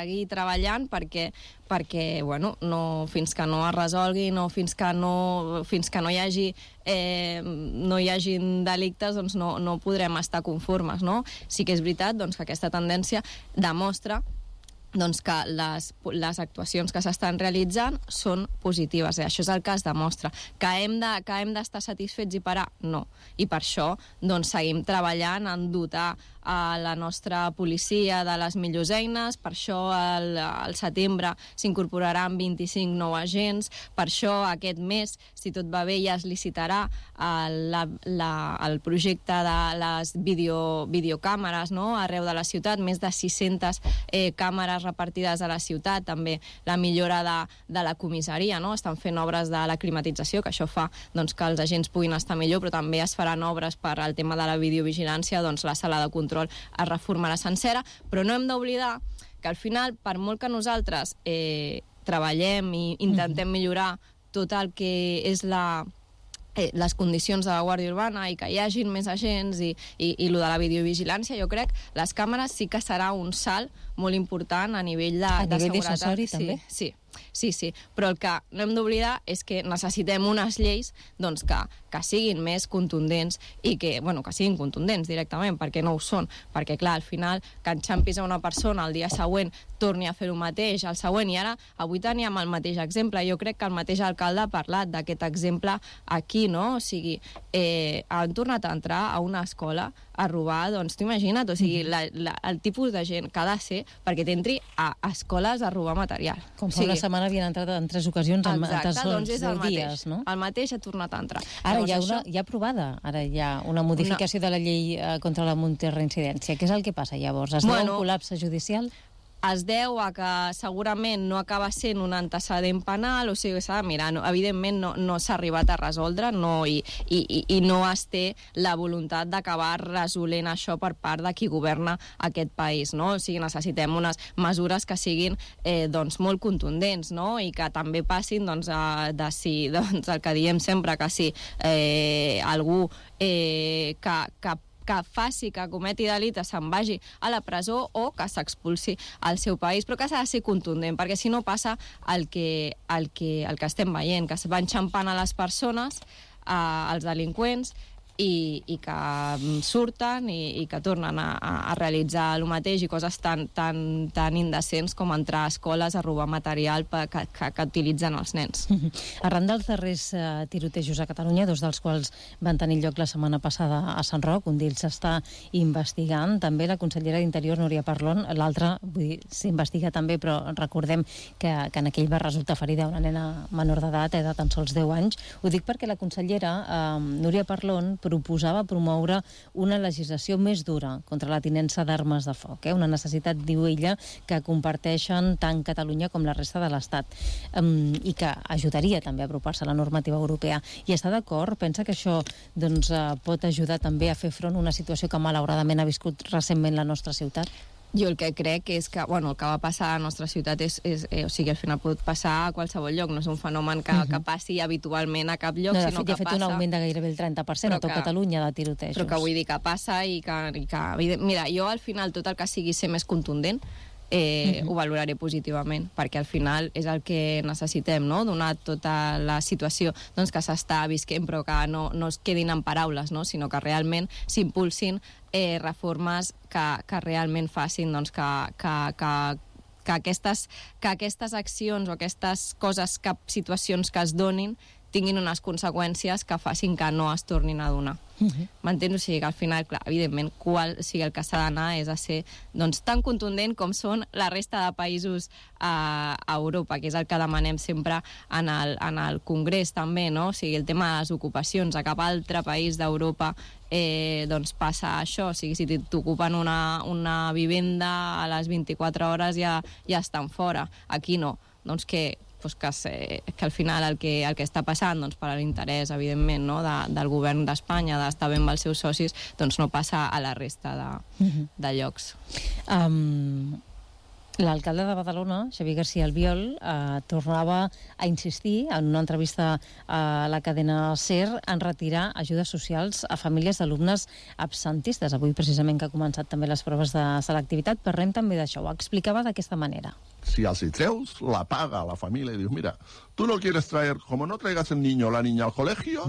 seguir treballant perquè bueno, no, fins que no es resolgui, fins que no hi hagi delictes, doncs no podrem estar conformes, no? Sí que és veritat doncs, que aquesta tendència demostra doncs que les actuacions que s'estan realitzant són positives. Això és el que es demostra. Que hem d'estar satisfets i parar? No. I per això doncs, seguim treballant en dotar a la nostra policia de les millors eines. Per això al setembre s'incorporaran 25 nous agents. Per això aquest mes, si tot va bé, ja es licitarà el projecte de les videocàmeres, no? Arreu de la ciutat, més de 600 càmeres repartides a la ciutat, també la millora de la comissaria, no? Estan fent obres de la climatització, que això fa doncs, que els agents puguin estar millor, però també es faran obres per al tema de la videovigilància, doncs la sala de control es reformarà sencera, però no hem d'oblidar que al final, per molt que nosaltres treballem i intentem millorar tot el que és les condicions de la Guàrdia Urbana i que hi hagin més agents i lo de la videovigilància, jo crec les càmeres sí que serà un salt molt important a nivell de seguretat. Dissuasori, també? Sí, però el que no hem d'oblidar és que necessitem unes lleis doncs, que siguin més contundents i que siguin contundents directament, perquè no ho són, perquè clar, al final que enxampis a una persona el dia següent torni a fer el mateix, el següent, i ara avui teníem el mateix exemple, jo crec que el mateix alcalde ha parlat d'aquest exemple aquí, no? O sigui, han tornat a entrar a una escola a robar, doncs t'imagina't, o sigui, el tipus de gent que ha de ser perquè t'entri a escoles a robar material. Com fa una setmana havien entrat en 3 ocasions en tan sols 10 dies, no? El mateix ha tornat a entrar. Ara hi ha aprovada, ara hi ha una modificació de la llei contra la multireincidència. Què és el que passa llavors? Es deu un col·lapse judicial? Es deu a que segurament no acaba sent un antecedent penal, o sigui, s'ha de mirar, evidentment no s'ha arribat a resoldre i no es té la voluntat d'acabar resolent això per part de qui governa aquest país, no? O sigui, necessitem unes mesures que siguin doncs, molt contundents, no? I que també passin doncs, el que diem sempre, que si algú que faci, que cometi delicte, se'n vagi a la presó o que s'expulsi al seu país, però que s'ha de ser contundent, perquè si no passa el que estem veient, que es va enxampant a les persones, als delinqüents, i que surten i que tornen a realitzar el mateix i coses tan indecents com entrar a escoles a robar material que utilitzen els nens. Arran dels darrers tirotejos a Catalunya, 2 dels quals van tenir lloc la setmana passada a Sant Roc, un d'ells s'està investigant, també la consellera d'Interior, Núria Parlon, l'altre s'investiga també, però recordem que en aquell va resultar ferida una nena menor d'edat, de tan sols 10 anys. Ho dic perquè la consellera Núria Parlon proposava promoure una legislació més dura contra la tinença d'armes de foc, una necessitat, diu ella, que comparteixen tant Catalunya com la resta de l'Estat, i que ajudaria també a apropar-se a la normativa europea. I està d'acord? Pensa que això pot ajudar també a fer front a una situació que malauradament ha viscut recentment la nostra ciutat? Jo el que crec és que, el que va passar a la nostra ciutat o sigui, al final pot passar a qualsevol lloc, no és un fenomen que passi habitualment a cap lloc, sinó que passa... Ha fet un augment de gairebé el 30% a tot Catalunya de tirotejos. Però que vull dir que passa i que... Mira, jo al final tot el que sigui ser més contundent ho valoraré positivament, perquè al final és el que necessitem, no? Donar tota la situació que s'està visquent, però que no es quedin en paraules, no? Sinó que realment s'impulsin reformes que realment facin que aquestes accions o aquestes coses, situacions que es donin tinguin unes conseqüències que facin que no es tornin a donar. M'entens? O sigui que al final, clar, evidentment, el que s'ha d'anar és a ser tan contundent com són la resta de països a Europa, que és el que demanem sempre en el Congrés també, no? O sigui, el tema de les ocupacions, a cap altre país d'Europa passa això, o sigui, si t'ocupen una vivenda a les 24 hores ja estan fora. Aquí no. Doncs que al final el que està passant per l'interès, evidentment, del govern d'Espanya d'estar bé amb els seus socis, no passa a la resta de llocs. L'alcalde de Badalona, Xavier García Albiol, tornava a insistir en una entrevista a la cadena SER en retirar ajudes socials a famílies d'alumnes absentistes. Avui, precisament, que ha començat també les proves de selectivitat, parlem també d'això. Ho explicava d'aquesta manera. Si els treus la paga a la família i dius, mira, tú no quieres traer, como no traigas el niño o la niña al colegio,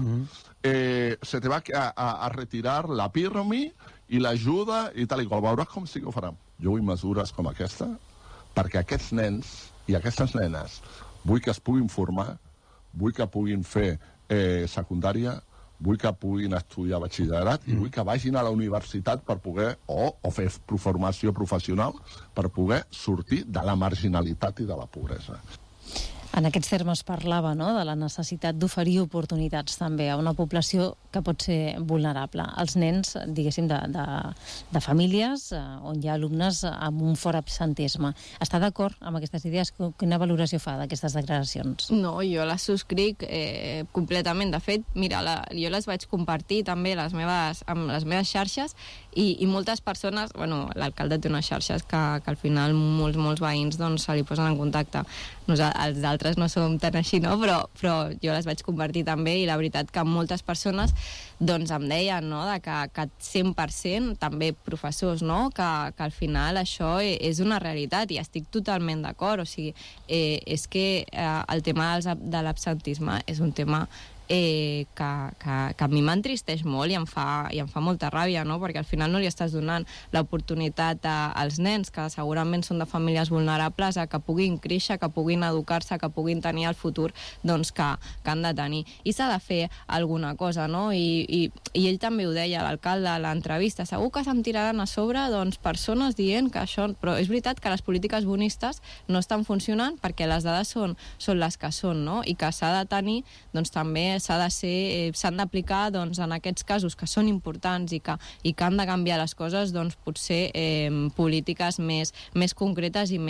se te va a retirar la PIRMI i l'ajuda i tal i qual. Veuràs com sí que ho faran. Jo vull mesures com aquesta perquè aquests nens i aquestes nenes vull que es puguin formar, vull que puguin fer secundària, vull que puguin estudiar batxillerat i vull que vagin a la universitat per poder, o fer formació professional, per poder sortir de la marginalitat i de la pobresa. En aquests termes parlava, no?, de la necessitat d'oferir oportunitats també a una població que pot ser vulnerable. Els nens, diguéssim, de famílies on hi ha alumnes amb un fort absentisme. Està d'acord amb aquestes idees? Quina valoració fa d'aquestes declaracions? No, jo les subscric completament. De fet, mira, jo les vaig compartir també amb les meves xarxes i moltes persones, bueno, l'alcalde té unes xarxes que al final molts veïns doncs, se li posen en contacte. Els altres no som tan així, no? Però jo les vaig compartir també i la veritat que moltes persones doncs em deien, no?, que 100%, també professors, no?, que al final això és una realitat i estic totalment d'acord. O sigui, és que el tema de l'absentisme és un tema que a mi m'entristeix molt i em fa molta ràbia, no? Perquè al final no li estàs donant l'oportunitat als nens que segurament són de famílies vulnerables a que puguin créixer, que puguin educar-se, que puguin tenir el futur doncs, que han de tenir. I s'ha de fer alguna cosa, no? I ell també ho deia, l'alcalde, a l'entrevista. Segur que se'm tiraran a sobre doncs, persones dient que això... Però és veritat que les polítiques bonistes no estan funcionant perquè les dades són les que són, no? I que s'ha de tenir doncs, també s'han d'aplicar doncs, en aquests casos que són importants i que han de canviar les coses, doncs, potser polítiques més concretes i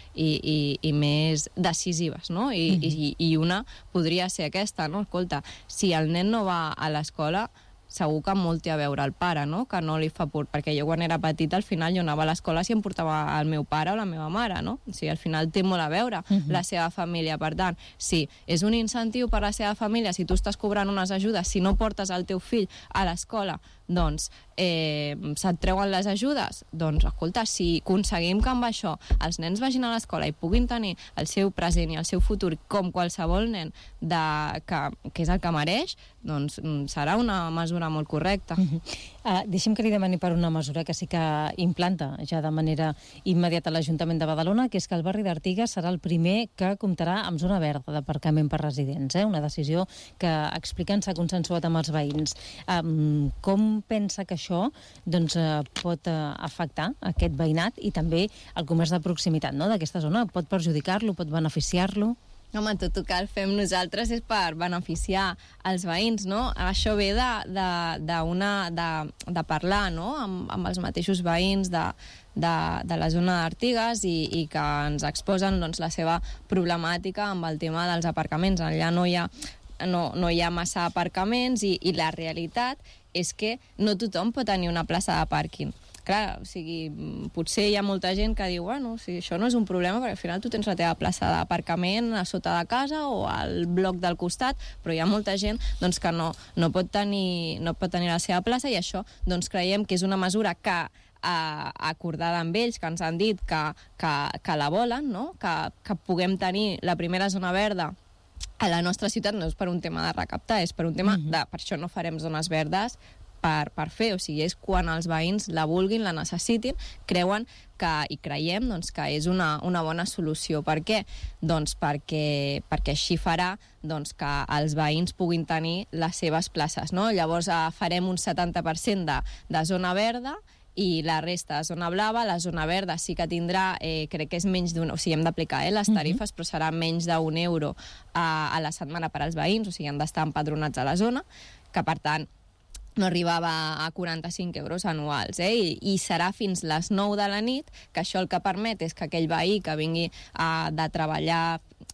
més decisives, no? I una podria ser aquesta, no? Escolta, si el nen no va a l'escola, segur que molt té a veure el pare, no? Que no li fa por, perquè jo quan era petita al final jo anava a l'escola si em portava el meu pare o la meva mare, no? O sigui, al final té molt a veure la seva família. Per tant, si és un incentiu per a la seva família, si tu estàs cobrant unes ajudes, si no portes el teu fill a l'escola, doncs se't treuen les ajudes. Doncs, escolta, si aconseguim que amb això els nens vagin a l'escola i puguin tenir el seu present i el seu futur com qualsevol nen que és el que mereix, doncs serà una mesura molt correcta. Deixi'm que li demani per una mesura que sí que implanta ja de manera immediata l'Ajuntament de Badalona, que és que el barri d'Artigas serà el primer que comptarà amb zona verda d'aparcament per residents. Una decisió que expliquen s'ha consensuat amb els veïns. Com pensa que això doncs, pot afectar aquest veïnat i també el comerç de proximitat, no?, d'aquesta zona? Pot perjudicar-lo, pot beneficiar-lo? Home, tot el que fem nosaltres és per beneficiar els veïns, no? Això ve de parlar, no?, amb els mateixos veïns de la zona d'Artigas i que ens exposen doncs, la seva problemàtica amb el tema dels aparcaments. Allà no hi ha massa aparcaments i la realitat és que no tothom pot tenir una plaça de pàrquing. Clar, o sigui, potser hi ha molta gent que diu, bueno, o sigui, això no és un problema perquè al final tu tens la teva plaça d'aparcament a sota de casa o al bloc del costat, però hi ha molta gent doncs, que no pot tenir la seva plaça i això doncs, creiem que és una mesura que acordada amb ells, que ens han dit que la volen, no? Que puguem tenir la primera zona verda a la nostra ciutat. No és per un tema de recaptar, és per un tema per això no farem zones verdes per fer, o sigui, és quan els veïns la vulguin, la necessitin, creuen i creiem doncs, que és una bona solució. Per què? Doncs perquè així farà doncs, que els veïns puguin tenir les seves places, no? Llavors farem un 70% de zona verda i la resta de zona blava. La zona verda sí que tindrà, crec que és menys d'un... O sigui, hem d'aplicar les tarifes, però serà menys d'1 euro a la setmana per als veïns, o sigui, han d'estar empadronats a la zona, que per tant no arribava a 45 euros anuals, i serà fins les 9 de la nit, que això el que permet és que aquell veí que vingui de treballar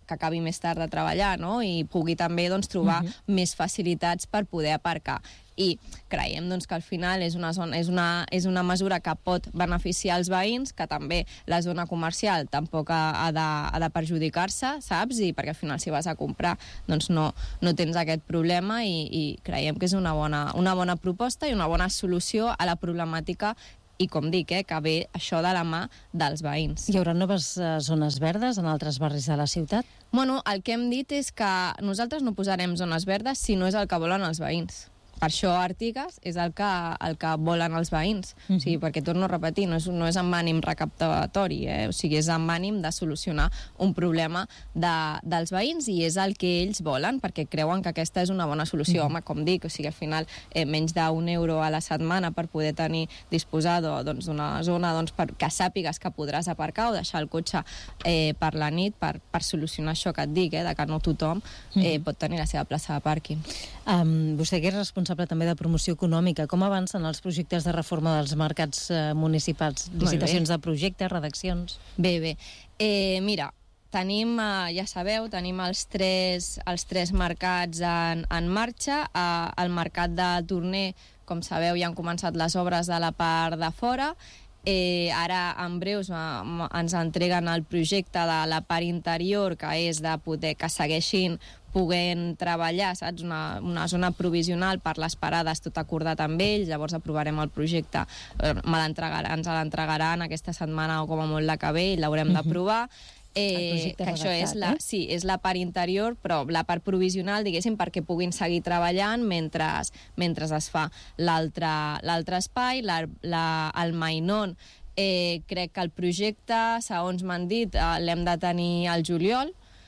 que acabi més tard de treballar, no? I pugui també doncs, trobar més facilitats per poder aparcar. I creiem doncs, que al final és una mesura que pot beneficiar els veïns, que també la zona comercial tampoc ha de perjudicar-se, saps? I perquè al final si vas a comprar doncs no tens aquest problema i creiem que és una bona proposta i una bona solució a la problemàtica i, com dic, que ve això de la mà dels veïns. Hi haurà noves zones verdes en altres barris de la ciutat? Bueno, el que hem dit és que nosaltres no posarem zones verdes si no és el que volen els veïns. Per això Artigas és el que volen els veïns. O sigui, perquè, torno a repetir, no és amb ànim recaptatori, o sigui, és amb ànim de solucionar un problema dels veïns i és el que ells volen, perquè creuen que aquesta és una bona solució. Home, com dic, o sigui, al final menys d'€1 a la setmana per poder disposar d'una zona que sàpigues que podràs aparcar o deixar el cotxe per la nit per solucionar això que et dic, de que no tothom pot tenir la seva plaça de pàrquing. Vostè que és responsable també de promoció econòmica, com avancen els projectes de reforma dels mercats municipals? Licitacions de projectes, redaccions? Bé. Mira, tenim, ja sabeu, els tres mercats en marxa. Al mercat de Torner, com sabeu, ja han començat les obres de la part de fora. Ara, en breus, ens entreguen el projecte de la part interior, que és de poder que segueixin puguent treballar, saps? Una zona provisional per les parades, tot acordat amb ells, llavors aprovarem el projecte, ens l'entregaran aquesta setmana o com a molt la que ve i l'haurem d'aprovar. Que això és la part interior, però la part provisional, diguéssim, perquè puguin seguir treballant mentre es fa l'altre espai. El Mainón, crec que el projecte, segons m'han dit, l'hem de tenir al juliol,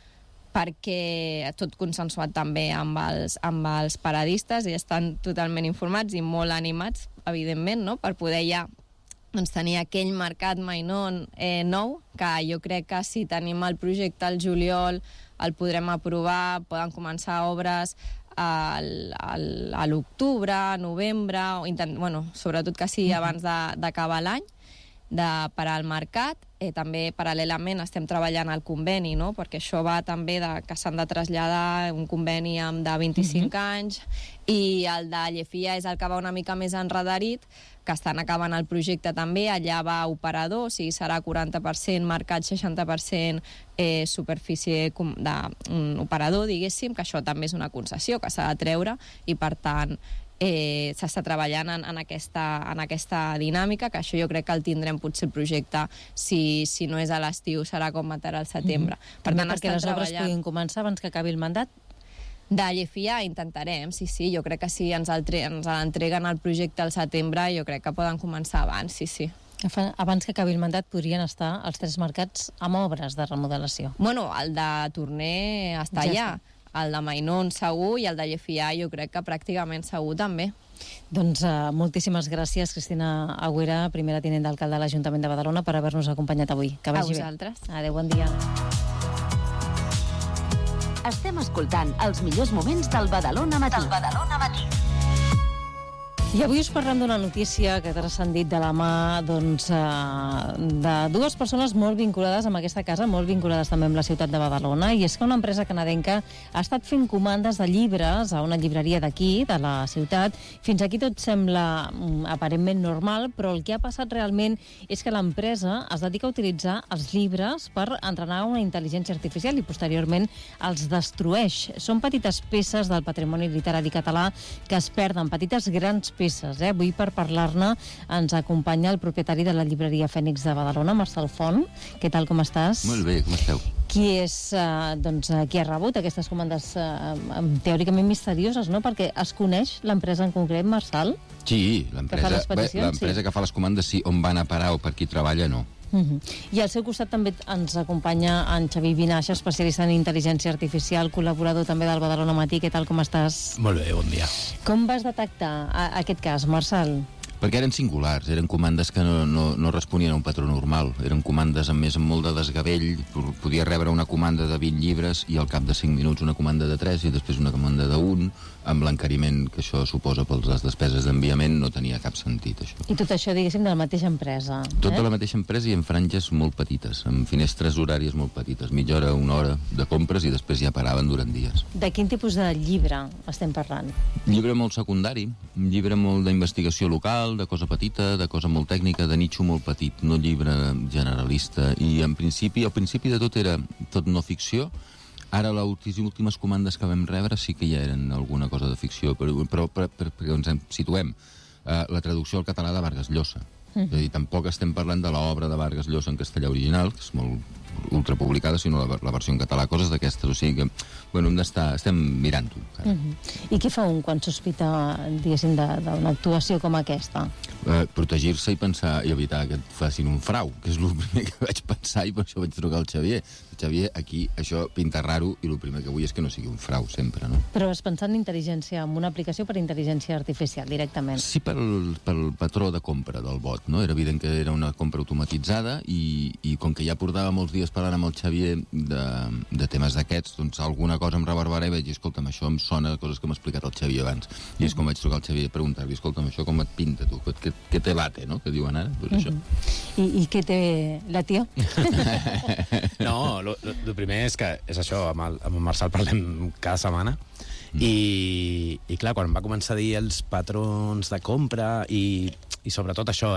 perquè tot consensuat també amb els paradistes, i estan totalment informats i molt animats, evidentment, no?, per poder ja tenir aquell mercat Mainón nou, que jo crec que si tenim el projecte al juliol el podrem aprovar, poden començar obres a l'octubre, novembre, sobretot que sigui abans d'acabar l'any, per al mercat. També paral·lelament estem treballant al conveni, no? Perquè això va també que s'han de traslladar un conveni de 25 anys, i el de Llefia és el que va una mica més enredarit, que estan acabant el projecte també. Allà va operador, o sigui, serà 40% mercat, 60% superfície d'un operador, diguéssim, que això també és una concessió que s'ha de treure, i per tant s'està treballant en aquesta dinàmica, que això jo crec que el tindrem potser el projecte, si no és a l'estiu serà com a al setembre. Per tant, perquè les obres puguin començar abans que acabi el mandat? De Llefia intentarem, sí, jo crec que si ens l'entreguen el projecte al setembre, jo crec que poden començar abans, sí. Abans que acabi el mandat podrien estar els tres mercats amb obres de remodelació? Bueno, el de Torner està allà. El de Mainón segur, i el de Llefià jo crec que pràcticament segur també. Doncs moltíssimes gràcies, Cristina Agüera, primera tinent d'alcalde de l'Ajuntament de Badalona, per haver-nos acompanyat avui. Que vagi bé. A vosaltres. Adéu, bon dia. Estem escoltant els millors moments del Badalona Matí. I avui us parlem d'una notícia que ha transcendit de la mà de dues persones molt vinculades amb aquesta casa, molt vinculades també amb la ciutat de Badalona, i és que una empresa canadenca ha estat fent comandes de llibres a una llibreria d'aquí, de la ciutat. Fins aquí tot sembla aparentment normal, però el que ha passat realment és que l'empresa es dedica a utilitzar els llibres per entrenar una intel·ligència artificial i posteriorment els destrueix. Són petites peces del patrimoni literari català que es perden, petites grans peces. Avui, per parlar-ne, ens acompanya el propietari de la llibreria Fènix de Badalona, Marcel Font. Què tal, com estàs? Molt bé, com esteu? Qui és qui ha rebut aquestes comandes teòricament misterioses, no? Perquè es coneix l'empresa en concret, Marcel? Sí, l'empresa que fa les comandes, sí. On van a parar o per qui treballa, no. I al seu costat també ens acompanya en Xavi Vinaixa, especialista en intel·ligència artificial, col·laborador també del Badalona Matí. Què tal, com estàs? Molt bé, bon dia. Com vas detectar aquest cas, Marcel? Perquè eren singulars, eren comandes que no responien a un patró normal. Eren comandes, a més, amb molt de desgavell. Podia rebre una comanda de 20 llibres i al cap de 5 minuts una comanda de 3 i després una comanda de 1, amb l'encariment que això suposa per les despeses d'enviament, no tenia cap sentit, això. I tot això, diguéssim, de la mateixa empresa. Tot de la mateixa empresa i en franges molt petites, amb finestres horàries molt petites, mitja hora, una hora de compres i després ja paraven durant dies. De quin tipus de llibre estem parlant? Llibre molt secundari, un llibre molt d'investigació local, de cosa petita, de cosa molt tècnica, de nitxo molt petit, no llibre generalista. I al principi de tot era tot no ficció. Ara les últimes comandes que vam rebre sí que ja eren alguna cosa de ficció, però perquè ens situem. La traducció al català de Vargas Llosa. És a dir, tampoc estem parlant de l'obra de Vargas Llosa en castellà original, que és molt ultrapublicada, sinó la versió en català, coses d'aquestes. O sigui que, bueno, estem mirant-ho. I què fa un quan sospita, diguéssim, d'una actuació com aquesta? Protegir-se i pensar i evitar que et facin un frau, que és el primer que vaig pensar i per això vaig trucar al Xavier. Xavier, aquí això pinta raro i el primer que vull és que no sigui un frau, sempre, no? Però vas pensar en intel·ligència, en una aplicació per intel·ligència artificial, directament? Sí, pel patró de compra del bot, no? Era evident que era una compra automatitzada i com que ja portava molts dies parlant amb el Xavier de temes d'aquests, doncs alguna cosa em reverberava i vaig dir, escolta'm, això em sona de coses que m'ha explicat el Xavier abans. I és com vaig trucar al Xavier a preguntar-li, escolta'm, això com et pinta, tu? Què te late, no? Que diuen ara? Doncs això. I què té la tia? No, el primer és que és això, amb el Marçal parlem cada setmana i clar, quan em va començar a dir els patrons de compra i sobretot això,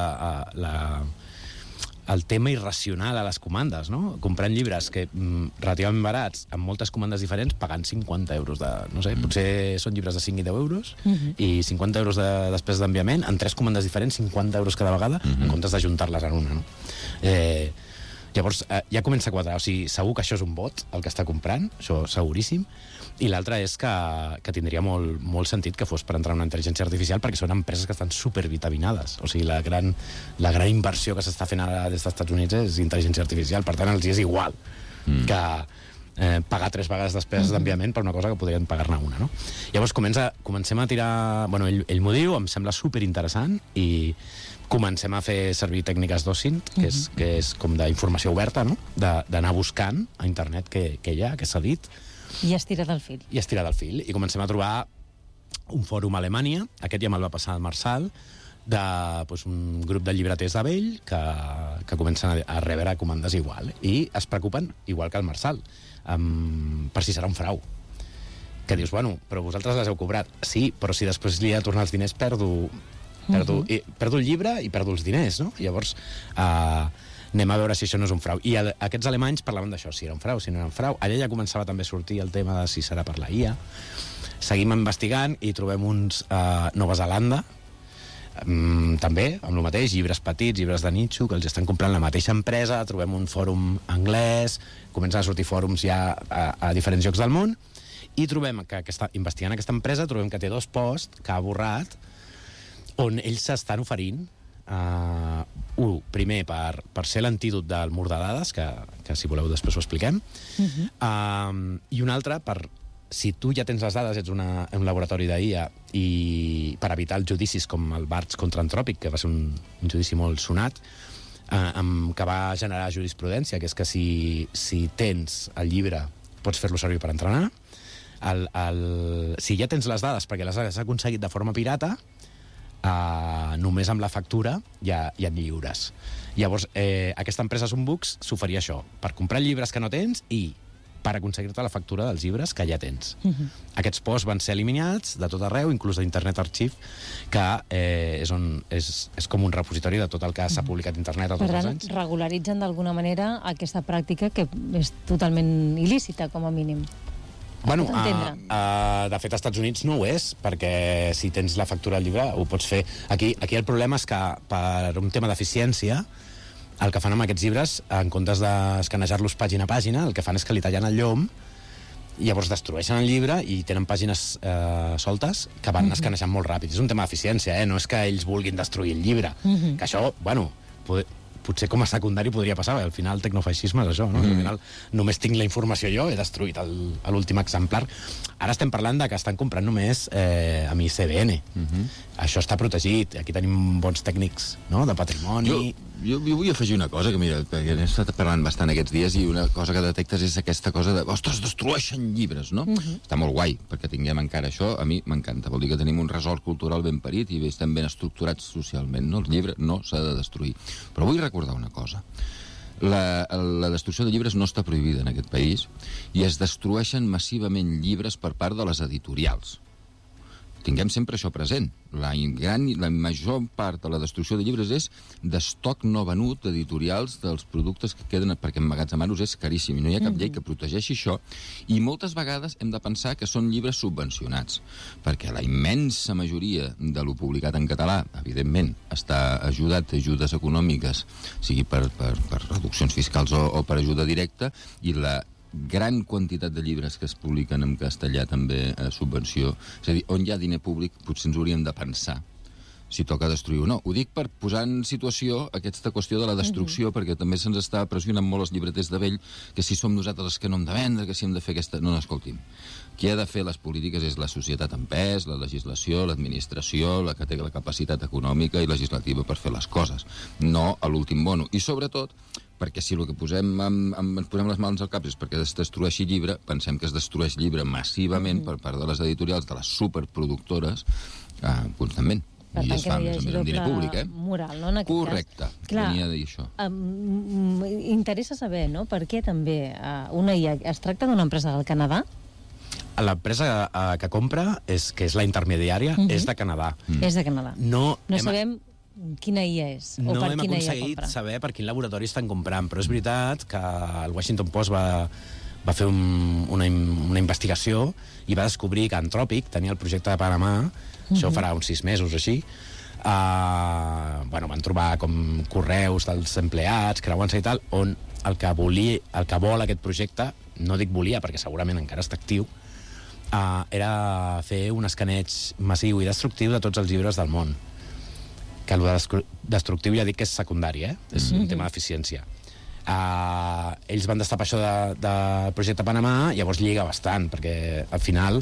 el tema irracional a les comandes, no? Comprant llibres que relativament barats, amb moltes comandes diferents, pagant 50 euros de... No sé, potser són llibres de 5 i 10 euros i 50 euros de despesa d'enviament, en 3 comandes diferents, 50 euros cada vegada, en comptes d'ajuntar-les en una, no? Llavors, ja comença a quadrar. O sigui, segur que això és un bot, el que està comprant, això seguríssim, i l'altre és que tindria molt sentit que fos per entrar en una intel·ligència artificial perquè són empreses que estan supervitaminades. O sigui, la gran inversió que s'està fent ara des dels Estats Units és intel·ligència artificial, per tant, els és igual que pagar 3 vegades despeses d'enviament per una cosa que podrien pagar-ne una, no? Llavors comencem a tirar... Bueno, ell m'ho diu, em sembla superinteressant i comencem a fer servir tècniques d'OSINT, que és com d'informació oberta, no? D'anar buscant a internet què hi ha, què s'ha dit. I estirar del fil. I comencem a trobar un fòrum a Alemanya, aquest ja me'l va passar al Marçal, un grup de llibreters de vell que comencen a rebre comandes igual. I es preocupen, igual que el Marçal, per si serà un frau. Que dius, bueno, però vosaltres les heu cobrat. Sí, però si després li he de tornar els diners, perdo el llibre i perdo els diners, no? Llavors, anem a veure si això no és un frau. I aquests alemanys parlaven d'això, si era un frau, si no era un frau. Allà ja començava també a sortir el tema de si serà per la IA. Seguim investigant i trobem uns a Nova Zelanda, també, amb el mateix, llibres petits, llibres de nitxo, que els estan comprant la mateixa empresa, trobem un fòrum anglès, comencen a sortir fòrums ja a diferents llocs del món, i trobem que investigant aquesta empresa, trobem que té 2 posts que ha borrat, on ells s'estan oferint primer per ser l'antídot del mur de dades, que si voleu després ho expliquem, i un altre per, si tu ja tens les dades, ets un laboratori d'IA, i per evitar els judicis com el Barts contra Anthropic, que va ser un judici molt sonat, que va generar jurisprudència, que és que si tens el llibre pots fer-lo servir per entrenar, si ja tens les dades perquè les has aconseguit de forma pirata, només amb la factura ja et lliures. Llavors, aquesta empresa Sunbooks s'oferia això, per comprar llibres que no tens i per aconseguir-te la factura dels llibres que ja tens. Aquests posts van ser eliminats de tot arreu, inclús d'Internet Archive, que és com un repositori de tot el que s'ha publicat a internet a tots els anys. Per tant, regularitzen d'alguna manera aquesta pràctica que és totalment il·lícita, com a mínim. Bueno, de fet, als Estats Units no ho és, perquè si tens la factura del llibre ho pots fer. Aquí el problema és que per un tema d'eficiència el que fan amb aquests llibres, en comptes d'escanejar-los pàgina a pàgina, el que fan és que li tallen el llom i llavors destrueixen el llibre i tenen pàgines soltes que van escanejant molt ràpid. És un tema d'eficiència, no és que ells vulguin destruir el llibre. Que això, bueno, potser com a secundari podria passar, al final el tecnofeixisme és això, no? Al final només tinc la informació jo, he destruït l'últim exemplar. Ara estem parlant de que estan comprant només amb ICBN. Això està protegit, aquí tenim bons tècnics, no?, de patrimoni. Jo vull afegir una cosa, que mira, que he estat parlant bastant aquests dies, i una cosa que detectes és aquesta cosa de, ostres, destrueixen llibres, no? Està molt guai, perquè tinguem encara això, a mi m'encanta, vol dir que tenim un resort cultural ben parit i estem ben estructurats socialment, no? El llibre no s'ha de destruir. Però vull recordar una cosa. La destrucció de llibres no està prohibida en aquest país i es destrueixen massivament llibres per part de les editorials. Tinguem sempre això present. La major part de la destrucció de llibres és d'estoc no venut d'editorials dels productes que queden, perquè emmagatzemar-los és caríssim i no hi ha cap llei que protegeixi això, i moltes vegades hem de pensar que són llibres subvencionats, perquè la immensa majoria de lo publicat en català, evidentment, està ajudat d'ajudes econòmiques, sigui per reduccions fiscals o per ajuda directa, i la gran quantitat de llibres que es publiquen en castellà també a subvenció. És a dir, on hi ha diner públic potser ens hauríem de pensar si toca destruir o no. Ho dic per posar en situació aquesta qüestió de la destrucció, perquè també se'ns està pressionant molt els llibreters de vell, que si som nosaltres els que no hem de vendre, que si hem de fer aquesta... No, escolti'm. Qui ha de fer les polítiques és la societat en pes, la legislació, l'administració, la que té la capacitat econòmica i legislativa per fer les coses, no a l'últim mono. I sobretot, perquè si el que ens posem les mans al cap és perquè es destrueixi llibre, pensem que es destrueix llibre massivament per part de les editorials, de les superproductores, constantment. I es fa, més o menys, amb diner públic, moral, no, en aquest correcte. Cas. Clar, venia a dir això. Interessa saber, no?, per què també una IA... Es tracta d'una empresa del Canadà? L'empresa que compra, que és la intermediària, és de Canadà. És de Canadà. No sabem quina IA és, o per quina IA compra. No hem aconseguit saber per quin laboratori estan comprant, però és veritat que el Washington Post va fer una investigació i va descobrir que Anthropic tenia el projecte de Panamà, això farà uns 6 mesos o així, van trobar com correus dels empleats, creuant-se i tal, on el que vol aquest projecte, no dic volia perquè segurament encara està actiu, era fer un escaneig massiu i destructiu de tots els llibres del món. Que el destructiu ja dic que és secundari, és un tema d'eficiència. Ells van destapar això del projecte Panamà, llavors lliga bastant, perquè al final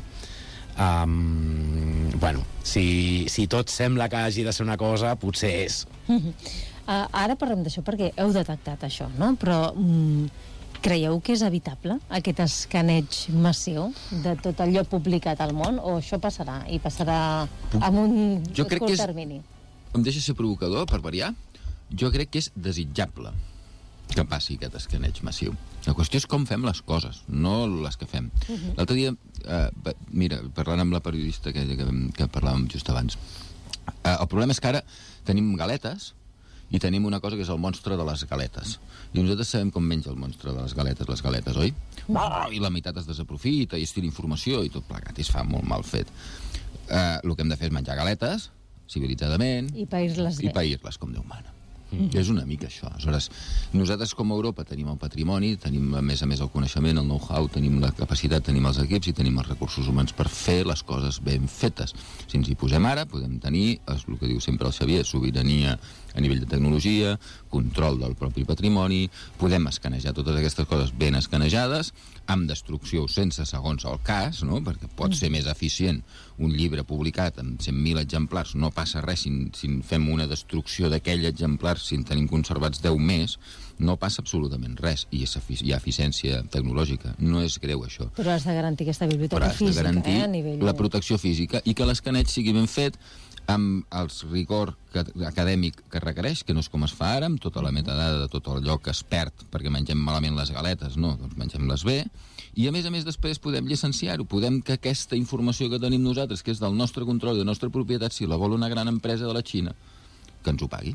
si tot sembla que hagi de ser una cosa, potser és. Ara parlem d'això perquè heu detectat això, no? Però creieu que és evitable aquest escaneig massiu de tot allò publicat al món, o això passarà, i passarà en un curt termini? Em deixa ser provocador, per variar. Jo crec que és desitjable que passi aquest escaneig massiu. La qüestió és com fem les coses, no les que fem. L'altre dia, mira, parlant amb la periodista que parlàvem just abans, el problema és que ara tenim galetes i tenim una cosa que és el monstre de les galetes. I nosaltres sabem com menja el monstre de les galetes, oi? I la meitat es desaprofita i es tira informació i tot plegat, i es fa molt mal fet. El que hem de fer és menjar galetes civilitzadament i pair-les com Déu mana. És una mica això. Aleshores, nosaltres com a Europa tenim el patrimoni, tenim a més el coneixement, el know-how, tenim la capacitat, tenim els equips i tenim els recursos humans per fer les coses ben fetes. Si ens hi posem ara, podem tenir, el que diu sempre el Xavier, sobirania a nivell de tecnologia, control del propi patrimoni, podem escanejar totes aquestes coses ben escanejades, amb destrucció sense segons el cas, no? Perquè pot ser més eficient un llibre publicat amb 100.000 exemplars, no passa res si fem una destrucció d'aquell exemplar, si en tenim conservats 10 més, no passa absolutament res, i hi ha eficiència tecnològica, no és greu això. Però has de garantir aquesta biblioteca física, però has de garantir a nivell... la protecció física i que l'escaneig sigui ben fet, amb el rigor acadèmic que requereix, que no és com es fa ara, amb tota la metadada de tot allò que es perd perquè mengem malament les galetes, no, doncs mengem-les bé, i a més després podem llicenciar-ho, podem que aquesta informació que tenim nosaltres, que és del nostre control i de la nostra propietat, si la vol una gran empresa de la Xina, que ens ho pagui.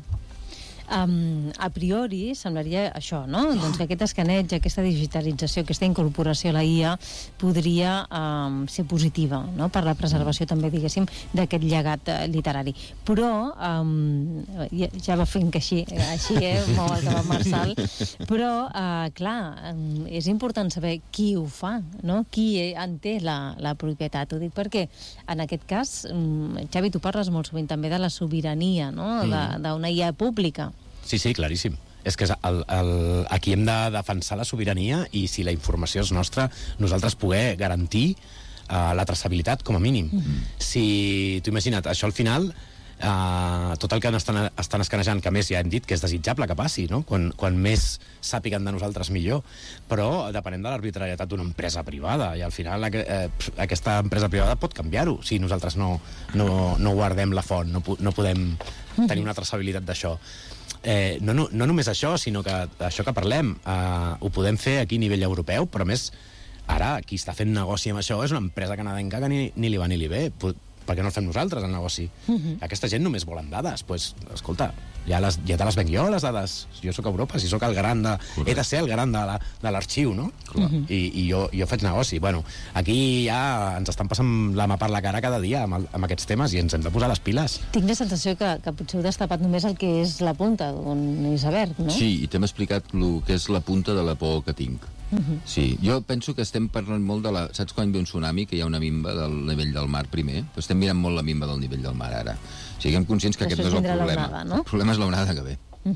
A priori semblaria això, no? Doncs que aquest escaneig, aquesta digitalització, aquesta incorporació a la IA podria ser positiva, no?, per la preservació també, diguéssim, d'aquest llegat literari. Però ja va fent que així mou el cap Marçal, però clar, és important saber qui ho fa, no?, qui en té la propietat. Ho dic perquè en aquest cas, Xavi, tu parles molt sovint també de la sobirania, no?, d'una IA pública. Sí, claríssim. és que aquí hem de defensar la sobirania i si la informació és nostra, nosaltres poder garantir la traçabilitat com a mínim. Si tu imagina't, això al final tot el que estan escanejant, que a més ja hem dit que és desitjable que passi, no? Quan més sàpiguen de nosaltres millor, però depenent de l'arbitrarietat d'una empresa privada, i al final aquesta empresa privada pot canviar-ho si nosaltres no guardem la font, no podem tenir una traçabilitat d'això. No només això, sinó que això que parlem ho podem fer aquí a nivell europeu, però a més ara qui està fent negoci amb això és una empresa canadenca que ni li va ni li ve. Per què no el fem nosaltres, el negoci? Aquesta gent només volen dades. Doncs, escolta, ja te les venc jo, les dades. Jo sóc a Europa, si sóc el garant he de ser el garant de l'arxiu, no? I jo faig negoci. Bueno, aquí ja ens estan passant la mà per la cara cada dia amb aquests temes i ens hem de posar les piles. Tinc la sensació que potser heu destapat només el que és la punta d'un iceberg, no? Sí, i t'hem explicat el que és la punta de la por que tinc. Sí, jo penso que estem parlant molt de saps quan ve un tsunami, que hi ha una minva del nivell del mar primer? Però estem mirant molt la minva del nivell del mar ara. Siguem conscients que aquest no és el problema. El problema és l'onada que ve.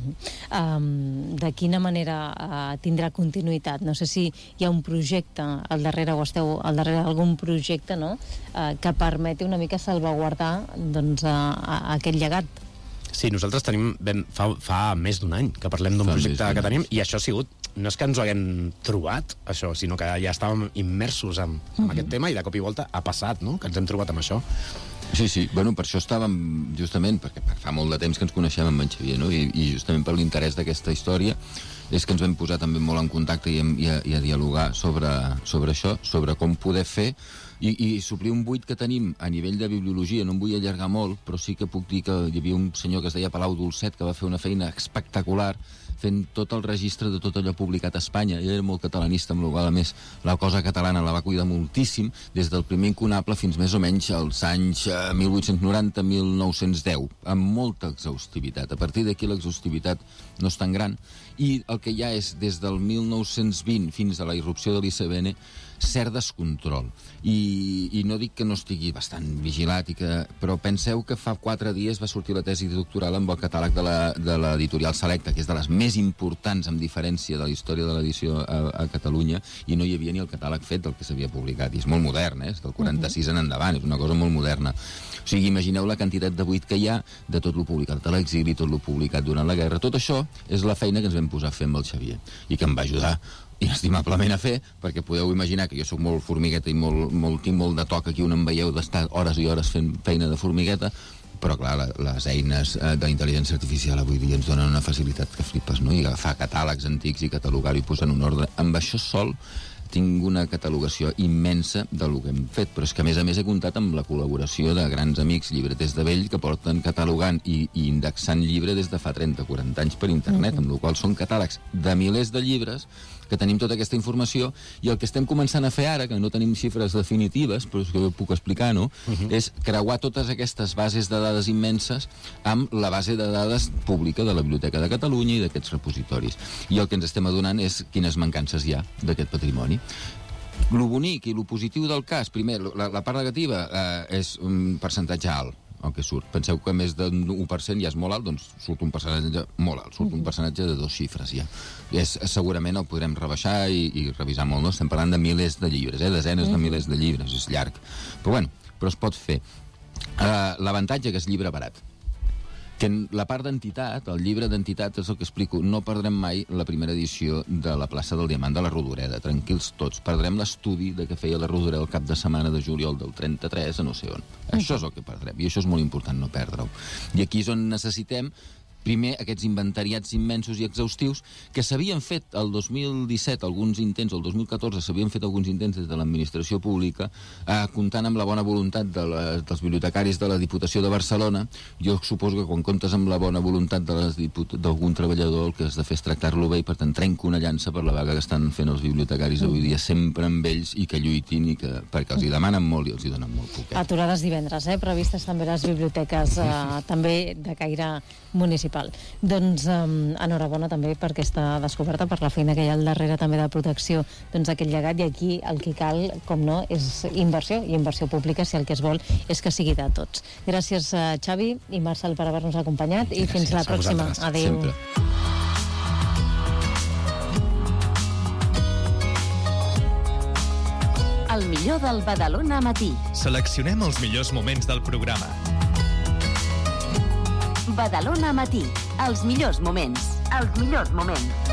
De quina manera tindrà continuïtat? No sé si hi ha un projecte al darrere o esteu al darrere d'algun projecte, no?, que permeti una mica salvaguardar aquest llegat. Sí, nosaltres tenim fa més d'un any que parlem d'un projecte que tenim, i això ha sigut, no és que ens ho haguem trobat, això, sinó que ja estàvem immersos en aquest tema i de cop i volta ha passat, no?, que ens hem trobat amb això. Sí, bueno, per això estàvem, justament, perquè fa molt de temps que ens coneixem amb en Xavier, no?, i justament per l'interès d'aquesta història és que ens vam posar també molt en contacte i a dialogar sobre això, sobre com poder fer i suplir un buit que tenim a nivell de bibliologia. No em vull allargar molt, però sí que puc dir que hi havia un senyor que es deia Palau Dolcet, que va fer una feina espectacular fent tot el registre de tot allò publicat a Espanya. Ell era molt catalanista, amb la qual, a més, la cosa catalana la va cuidar moltíssim, des del primer incunable fins més o menys als anys 1890-1910, amb molta exhaustivitat. A partir d'aquí l'exhaustivitat no és tan gran, i el que hi ha és, des del 1920 fins a la irrupció de l'ICBN, cert descontrol. I no dic que no estigui bastant vigilat, però penseu que fa 4 dies va sortir la tesi doctoral amb el catàleg de l'editorial Selecta, que és de les més importants, amb diferència, de la història de l'edició a Catalunya, i no hi havia ni el catàleg fet del que s'havia publicat. I és molt modern, és del 46 en endavant, és una cosa molt moderna. O sigui, imagineu la quantitat de buit que hi ha de tot lo publicat a l'exili, tot lo publicat durant la guerra. Tot això és la feina que ens vam posar a fer amb el Xavier i que em va ajudar inestimablement a fer, perquè podeu imaginar que jo sóc molt formigueta i tinc molt de toc aquí on em veieu d'estar hores i hores fent feina de formigueta, però clar, les eines de la intel·ligència artificial avui dia ens donen una facilitat que flipes, no? I agafar catàlegs antics i catalogar-ho i posar en un ordre. Amb això sol tinc una catalogació immensa del que hem fet, però és que a més he comptat amb la col·laboració de grans amics llibreters de vell que porten catalogant i indexant llibre des de fa 30-40 anys per internet, amb la qual són catàlegs de milers de llibres que tenim tota aquesta informació, i el que estem començant a fer ara, que no tenim xifres definitives, però és que ho puc explicar, no?, és creuar totes aquestes bases de dades immenses amb la base de dades pública de la Biblioteca de Catalunya i d'aquests repositoris. I el que ens estem adonant és quines mancances hi ha d'aquest patrimoni. Lo bonic i lo positiu del cas, primer, la part negativa és un percentatge alt, el que surt. Penseu que més d'un 1% ja és molt alt, doncs surt un percentatge molt alt, surt un percentatge de 2 xifres ja. Segurament el podrem rebaixar i revisar molt, no? Estem parlant de milers de llibres, desenes de milers de llibres, és llarg. Però es pot fer. L'avantatge que és llibre barat. Que la part d'entitat, el llibre d'entitat, és el que explico, no perdrem mai la primera edició de la plaça del Diamant de la Rodoreda, tranquils tots. Perdrem l'estudi de que feia la Rodoreda el cap de setmana de juliol del 33 a no sé on. Això és el que perdrem, i això és molt important no perdre-ho. I aquí és on necessitem primer aquests inventariats immensos i exhaustius que s'havien fet el 2017 alguns intents, el 2014 s'havien fet alguns intents des de l'administració pública, comptant amb la bona voluntat dels bibliotecaris de la Diputació de Barcelona. Jo suposo que quan comptes amb la bona voluntat d'algun treballador, el que has de fer és tractar-lo bé, i per tant trenco una llança per la vaga que estan fent els bibliotecaris avui dia, sempre amb ells, i que lluitin, perquè els hi demanen molt i els hi donen molt poquet. Aturades divendres, previstes també les biblioteques també de caire municipal. Doncs enhorabona també per aquesta descoberta, per la feina que hi ha al darrere també de protecció d'aquest llegat, i aquí el que cal, com no, és inversió, i inversió pública si el que es vol és que sigui de tots. Gràcies Xavi i Marcel per haver-nos acompanyat, i fins la pròxima. Adéu. Sempre. El millor del Badalona Matí. Seleccionem els millors moments del programa. Badalona Matí. Els millors moments. Els millors moments.